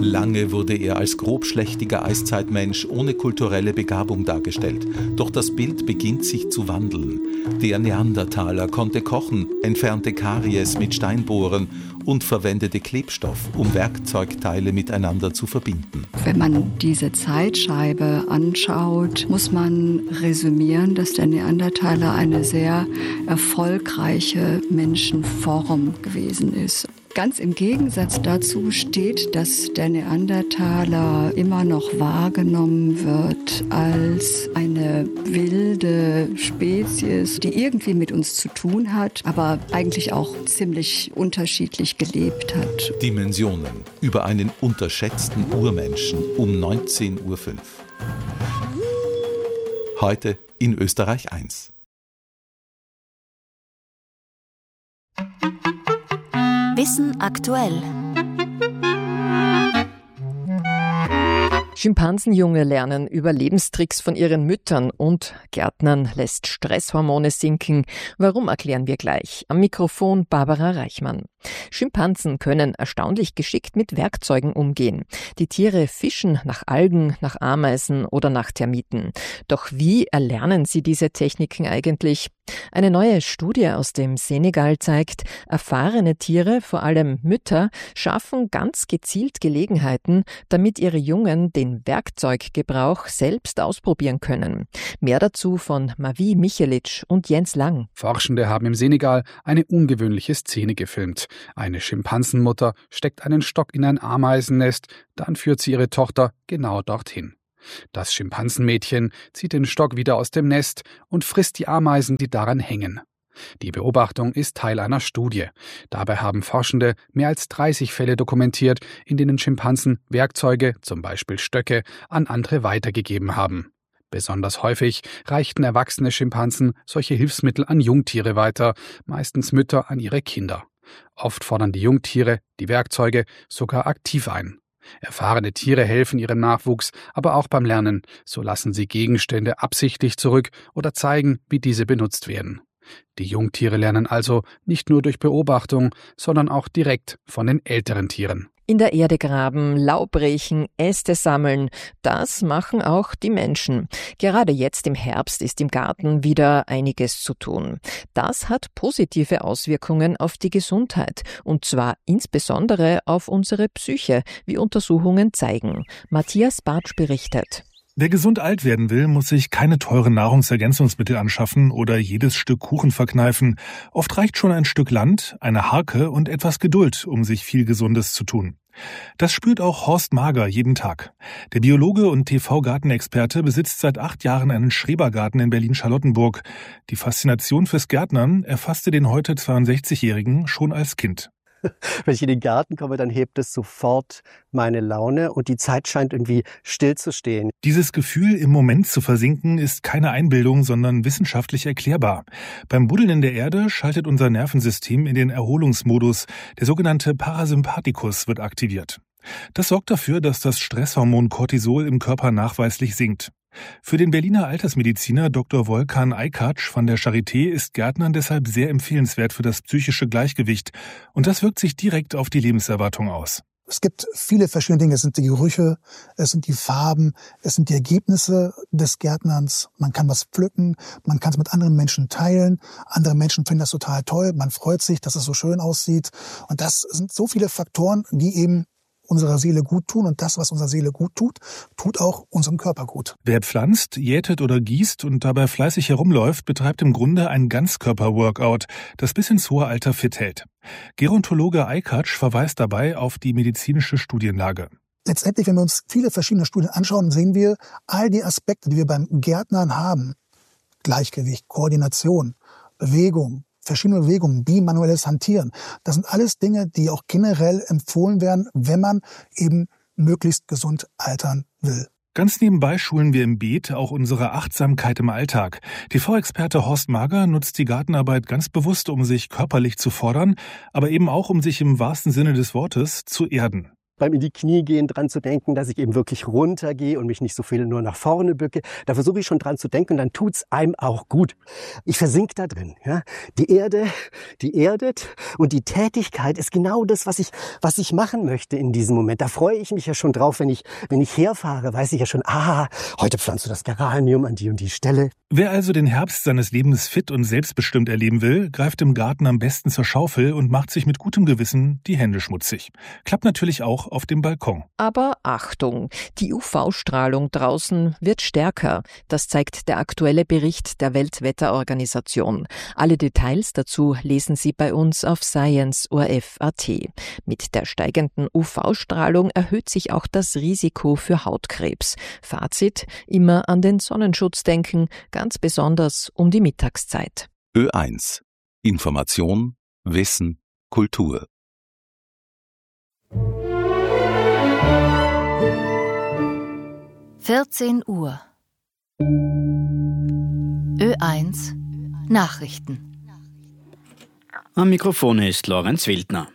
Lange wurde er als grobschlächtiger Eiszeitmensch ohne kulturelle Begabung dargestellt. Doch das Bild beginnt sich zu wandeln. Der Neandertaler konnte kochen, entfernte Karies mit Steinbohren und verwendete Klebstoff, um Werkzeugteile miteinander zu verbinden. Wenn man diese Zeitscheibe anschaut, muss man resümieren, dass der Neandertaler eine sehr erfolgreiche Menschenform gewesen ist. Ganz im Gegensatz dazu steht, dass der Neandertaler immer noch wahrgenommen wird als eine wilde Spezies, die irgendwie mit uns zu tun hat, aber eigentlich auch ziemlich unterschiedlich gelebt hat. Dimensionen über einen unterschätzten Urmenschen um 19:05 Uhr. Heute in Österreich 1. Wissen aktuell. Schimpansenjunge lernen Überlebenstricks von ihren Müttern und Gärtnern lässt Stresshormone sinken. Warum, erklären wir gleich. Am Mikrofon Barbara Reichmann. Schimpansen können erstaunlich geschickt mit Werkzeugen umgehen. Die Tiere fischen nach Algen, nach Ameisen oder nach Termiten. Doch wie erlernen sie diese Techniken eigentlich? Eine neue Studie aus dem Senegal zeigt, erfahrene Tiere, vor allem Mütter, schaffen ganz gezielt Gelegenheiten, damit ihre Jungen den Werkzeuggebrauch selbst ausprobieren können. Mehr dazu von Mavi Michelic und Jens Lang. Forschende haben im Senegal eine ungewöhnliche Szene gefilmt. Eine Schimpansenmutter steckt einen Stock in ein Ameisennest, dann führt sie ihre Tochter genau dorthin. Das Schimpansenmädchen zieht den Stock wieder aus dem Nest und frisst die Ameisen, die daran hängen. Die Beobachtung ist Teil einer Studie. Dabei haben Forschende mehr als 30 Fälle dokumentiert, in denen Schimpansen Werkzeuge, zum Beispiel Stöcke, an andere weitergegeben haben. Besonders häufig reichten erwachsene Schimpansen solche Hilfsmittel an Jungtiere weiter, meistens Mütter an ihre Kinder. Oft fordern die Jungtiere die Werkzeuge sogar aktiv ein. Erfahrene Tiere helfen ihrem Nachwuchs, aber auch beim Lernen. So lassen sie Gegenstände absichtlich zurück oder zeigen, wie diese benutzt werden. Die Jungtiere lernen also nicht nur durch Beobachtung, sondern auch direkt von den älteren Tieren. In der Erde graben, Laub riechen, Äste sammeln, das machen auch die Menschen. Gerade jetzt im Herbst ist im Garten wieder einiges zu tun. Das hat positive Auswirkungen auf die Gesundheit und zwar insbesondere auf unsere Psyche, wie Untersuchungen zeigen. Matthias Bartsch berichtet. Wer gesund alt werden will, muss sich keine teuren Nahrungsergänzungsmittel anschaffen oder jedes Stück Kuchen verkneifen. Oft reicht schon ein Stück Land, eine Harke und etwas Geduld, um sich viel Gesundes zu tun. Das spürt auch Horst Mager jeden Tag. Der Biologe und TV-Gartenexperte besitzt seit 8 Jahren einen Schrebergarten in Berlin-Charlottenburg. Die Faszination fürs Gärtnern erfasste den heute 62-Jährigen schon als Kind. Wenn ich in den Garten komme, dann hebt es sofort meine Laune und die Zeit scheint irgendwie stillzustehen. Dieses Gefühl, im Moment zu versinken, ist keine Einbildung, sondern wissenschaftlich erklärbar. Beim Buddeln in der Erde schaltet unser Nervensystem in den Erholungsmodus. Der sogenannte Parasympathikus wird aktiviert. Das sorgt dafür, dass das Stresshormon Cortisol im Körper nachweislich sinkt. Für den Berliner Altersmediziner Dr. Volkan Aykaç von der Charité ist Gärtnern deshalb sehr empfehlenswert für das psychische Gleichgewicht. Und das wirkt sich direkt auf die Lebenserwartung aus. Es gibt viele verschiedene Dinge. Es sind die Gerüche, es sind die Farben, es sind die Ergebnisse des Gärtnerns. Man kann was pflücken, man kann es mit anderen Menschen teilen. Andere Menschen finden das total toll. Man freut sich, dass es so schön aussieht. Und das sind so viele Faktoren, die eben unserer Seele gut tun. Und das, was unserer Seele gut tut, tut auch unserem Körper gut. Wer pflanzt, jätet oder gießt und dabei fleißig herumläuft, betreibt im Grunde ein Ganzkörper-Workout, das bis ins hohe Alter fit hält. Gerontologe Aykaç verweist dabei auf die medizinische Studienlage. Letztendlich, wenn wir uns viele verschiedene Studien anschauen, sehen wir all die Aspekte, die wir beim Gärtnern haben. Gleichgewicht, Koordination, Bewegung, verschiedene Bewegungen, bimanuelles Hantieren. Das sind alles Dinge, die auch generell empfohlen werden, wenn man eben möglichst gesund altern will. Ganz nebenbei schulen wir im Beet auch unsere Achtsamkeit im Alltag. TV-Experte Horst Mager nutzt die Gartenarbeit ganz bewusst, um sich körperlich zu fordern, aber eben auch, um sich im wahrsten Sinne des Wortes zu erden. beim in die Knie gehen dran zu denken, dass ich eben wirklich runtergehe und mich nicht so viel nur nach vorne bücke. Da versuche ich schon dran zu denken und dann tut's einem auch gut. Ich versink da drin. Ja? Die Erde, die erdet und die Tätigkeit ist genau das, was ich machen möchte in diesem Moment. Da freue ich mich ja schon drauf, wenn ich herfahre, weiß ich ja schon, heute pflanzt du das Geranium an die und die Stelle. Wer also den Herbst seines Lebens fit und selbstbestimmt erleben will, greift im Garten am besten zur Schaufel und macht sich mit gutem Gewissen die Hände schmutzig. Klappt natürlich auch auf dem Balkon. Aber Achtung, die UV-Strahlung draußen wird stärker. Das zeigt der aktuelle Bericht der Weltwetterorganisation. Alle Details dazu lesen Sie bei uns auf science.orf.at. Mit der steigenden UV-Strahlung erhöht sich auch das Risiko für Hautkrebs. Fazit, immer an den Sonnenschutz denken, ganz besonders um die Mittagszeit. Ö1. Information, Wissen, Kultur. Uhr. Ö1 Nachrichten. Am Mikrofon ist Lorenz Wildner.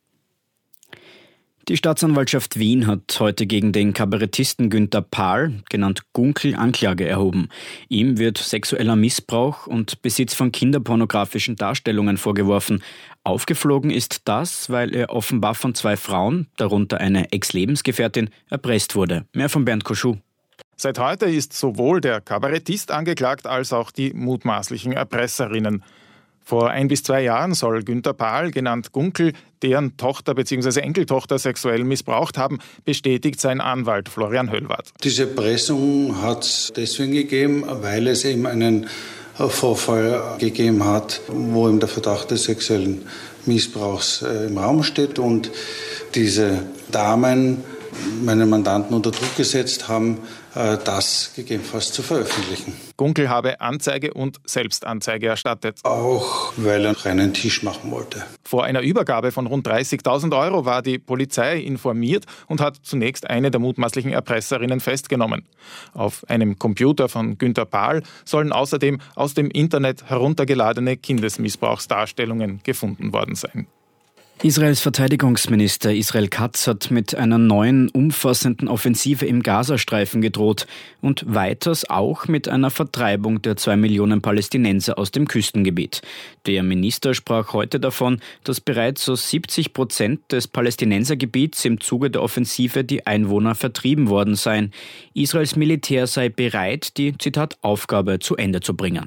Die Staatsanwaltschaft Wien hat heute gegen den Kabarettisten Günther Pahl, genannt Gunkel, Anklage erhoben. Ihm wird sexueller Missbrauch und Besitz von kinderpornografischen Darstellungen vorgeworfen. Aufgeflogen ist das, weil er offenbar von 2 Frauen, darunter eine Ex-Lebensgefährtin, erpresst wurde. Mehr von Bernd Koschuh. Seit heute ist sowohl der Kabarettist angeklagt als auch die mutmaßlichen Erpresserinnen. Vor 1 bis 2 Jahren soll Günther Pahl, genannt Gunkel, deren Tochter bzw. Enkeltochter sexuell missbraucht haben, bestätigt sein Anwalt Florian Höllwarth. Diese Erpressung hat es deswegen gegeben, weil es eben einen Vorfall gegeben hat, wo eben der Verdacht des sexuellen Missbrauchs im Raum steht und diese Damen meinen Mandanten unter Druck gesetzt haben, das gegebenenfalls zu veröffentlichen. Gunkel habe Anzeige und Selbstanzeige erstattet. Auch weil er einen Tisch machen wollte. Vor einer Übergabe von rund 30.000 € war die Polizei informiert und hat zunächst eine der mutmaßlichen Erpresserinnen festgenommen. Auf einem Computer von Günther Pahl sollen außerdem aus dem Internet heruntergeladene Kindesmissbrauchsdarstellungen gefunden worden sein. Israels Verteidigungsminister Israel Katz hat mit einer neuen, umfassenden Offensive im Gazastreifen gedroht und weiters auch mit einer Vertreibung der 2 Millionen Palästinenser aus dem Küstengebiet. Der Minister sprach heute davon, dass bereits so 70% des Palästinensergebiets im Zuge der Offensive die Einwohner vertrieben worden seien. Israels Militär sei bereit, die, Zitat, Aufgabe zu Ende zu bringen.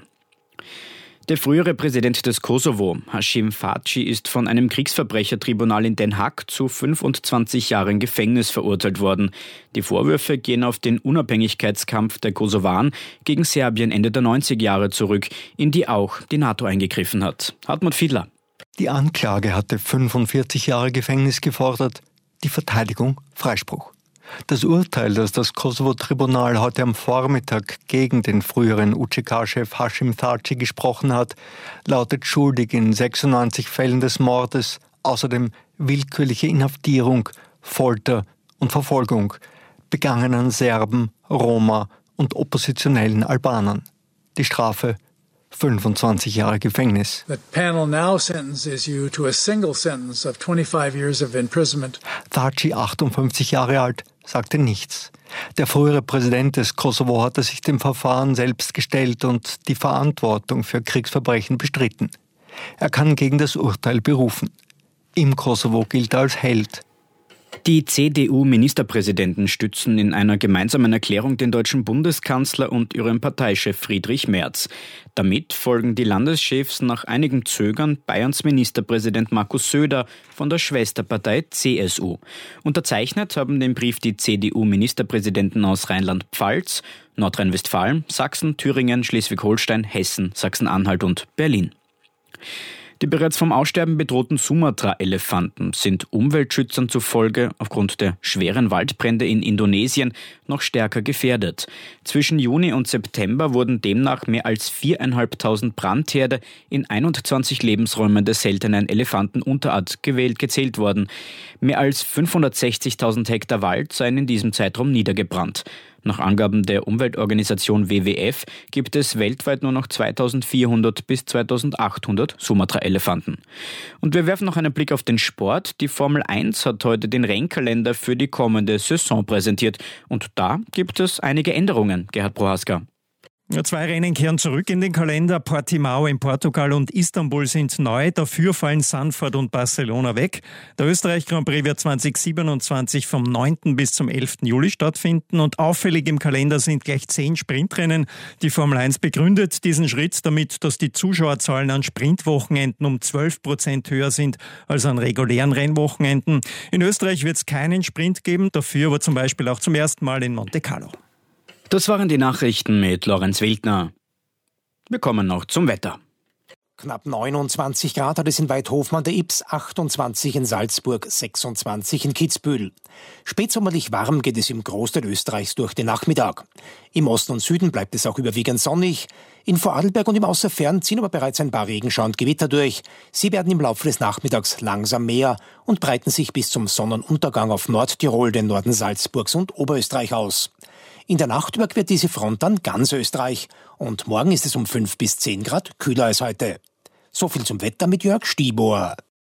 Der frühere Präsident des Kosovo, Hashim Thaçi, ist von einem Kriegsverbrechertribunal in Den Haag zu 25 Jahren Gefängnis verurteilt worden. Die Vorwürfe gehen auf den Unabhängigkeitskampf der Kosovaren gegen Serbien Ende der 90er Jahre zurück, in die auch die NATO eingegriffen hat. Hartmut Fiedler. Die Anklage hatte 45 Jahre Gefängnis gefordert, die Verteidigung Freispruch. Das Urteil, das das Kosovo-Tribunal heute am Vormittag gegen den früheren UÇK-Chef Hashim Thaçi gesprochen hat, lautet schuldig in 96 Fällen des Mordes, außerdem willkürliche Inhaftierung, Folter und Verfolgung, begangen an Serben, Roma und oppositionellen Albanern. Die Strafe 25 Jahre Gefängnis. The panel now sentences you to a single sentence of 25 years of imprisonment. Thaçi, 58 Jahre alt, sagte nichts. Der frühere Präsident des Kosovo hatte sich dem Verfahren selbst gestellt und die Verantwortung für Kriegsverbrechen bestritten. Er kann gegen das Urteil berufen. Im Kosovo gilt er als Held. Die CDU-Ministerpräsidenten stützen in einer gemeinsamen Erklärung den deutschen Bundeskanzler und ihren Parteichef Friedrich Merz. Damit folgen die Landeschefs nach einigem Zögern Bayerns Ministerpräsident Markus Söder von der Schwesterpartei CSU. Unterzeichnet haben den Brief die CDU-Ministerpräsidenten aus Rheinland-Pfalz, Nordrhein-Westfalen, Sachsen, Thüringen, Schleswig-Holstein, Hessen, Sachsen-Anhalt und Berlin. Die bereits vom Aussterben bedrohten Sumatra-Elefanten sind Umweltschützern zufolge aufgrund der schweren Waldbrände in Indonesien noch stärker gefährdet. Zwischen Juni und September wurden demnach mehr als 4.500 Brandherde in 21 Lebensräumen der seltenen Elefantenunterart gezählt worden. Mehr als 560.000 Hektar Wald seien in diesem Zeitraum niedergebrannt. Nach Angaben der Umweltorganisation WWF gibt es weltweit nur noch 2400 bis 2800 Sumatra-Elefanten. Und wir werfen noch einen Blick auf den Sport. Die Formel 1 hat heute den Rennkalender für die kommende Saison präsentiert. Und da gibt es einige Änderungen, Gerhard Prohaska. Ja, 2 Rennen kehren zurück in den Kalender. Portimao in Portugal und Istanbul sind neu. Dafür fallen Zandvoort und Barcelona weg. Der Österreich Grand Prix wird 2027 vom 9. bis zum 11. Juli stattfinden. Und auffällig im Kalender sind gleich 10 Sprintrennen. Die Formel 1 begründet diesen Schritt damit, dass die Zuschauerzahlen an Sprintwochenenden um 12% höher sind als an regulären Rennwochenenden. In Österreich wird es keinen Sprint geben. Dafür aber zum Beispiel auch zum ersten Mal in Monte Carlo. Das waren die Nachrichten mit Lorenz Wildner. Wir kommen noch zum Wetter. Knapp 29 Grad hat es in Weidhofen an der Ybbs, 28 in Salzburg, 26 in Kitzbühel. Spätsommerlich warm geht es im Großteil Österreichs durch den Nachmittag. Im Osten und Süden bleibt es auch überwiegend sonnig. In Vorarlberg und im Außerfern ziehen aber bereits ein paar Regenschauer und Gewitter durch. Sie werden im Laufe des Nachmittags langsam mehr und breiten sich bis zum Sonnenuntergang auf Nordtirol, den Norden Salzburgs und Oberösterreich aus. In der Nacht überquert diese Front dann ganz Österreich. Und morgen ist es um 5 bis 10 Grad kühler als heute. So viel zum Wetter mit Jörg Stieber.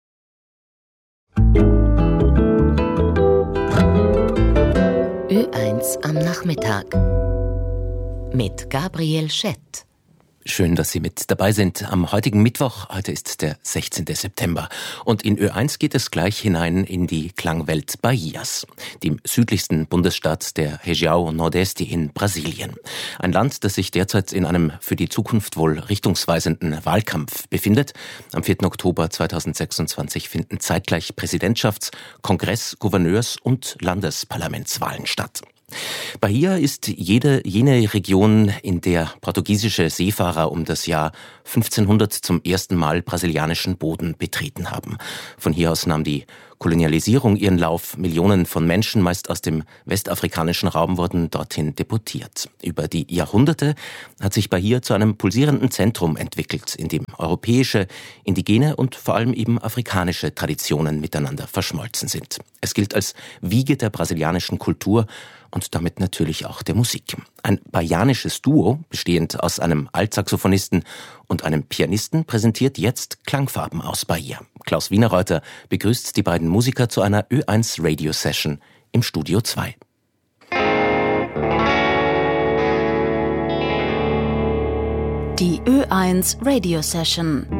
Ö1 am Nachmittag mit Gabriel Schett. Schön, dass Sie mit dabei sind am heutigen Mittwoch. Heute ist der 16. September. Und in Ö1 geht es gleich hinein in die Klangwelt Bahias, dem südlichsten Bundesstaat der Região Nordeste in Brasilien. Ein Land, das sich derzeit in einem für die Zukunft wohl richtungsweisenden Wahlkampf befindet. Am 4. Oktober 2026 finden zeitgleich Präsidentschafts-, Kongress-, Gouverneurs- und Landesparlamentswahlen statt. Bahia ist jene Region, in der portugiesische Seefahrer um das Jahr 1500 zum ersten Mal brasilianischen Boden betreten haben. Von hier aus nahm die Kolonialisierung ihren Lauf. Millionen von Menschen, meist aus dem westafrikanischen Raum, wurden dorthin deportiert. Über die Jahrhunderte hat sich Bahia zu einem pulsierenden Zentrum entwickelt, in dem europäische, indigene und vor allem eben afrikanische Traditionen miteinander verschmolzen sind. Es gilt als Wiege der brasilianischen Kultur und damit natürlich auch der Musik. Ein baianisches Duo, bestehend aus einem Altsaxophonisten und einem Pianisten, präsentiert jetzt Klangfarben aus Bahia. Klaus Wienerreuter begrüßt die beiden Musiker zu einer Ö1 Radio Session im Studio 2. Die Ö1 Radio Session.